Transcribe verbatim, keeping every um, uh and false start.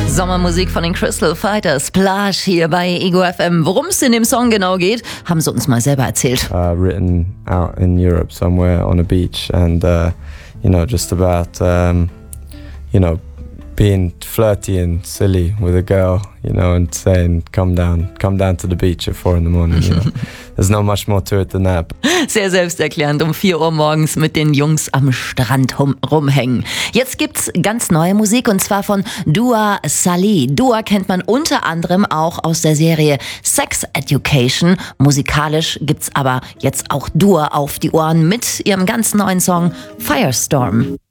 Sommermusik von den Crystal Fighters, Plage hier bei Ego F M. Worum es in dem Song genau geht, haben sie uns mal selber erzählt. Uh, written out in Europe somewhere on a beach and, uh, you know, just about, um, you know, being flirty and silly with a girl, you know, and saying, come down, come down to the beach at four in the morning, you know. There's not much more to it than that. Sehr selbsterklärend, um vier Uhr morgens mit den Jungs am Strand hum- rumhängen. Jetzt gibt's ganz neue Musik und zwar von Dua Salih. Dua kennt man unter anderem auch aus der Serie Sex Education. Musikalisch gibt's aber jetzt auch Dua auf die Ohren mit ihrem ganz neuen Song Firestorm.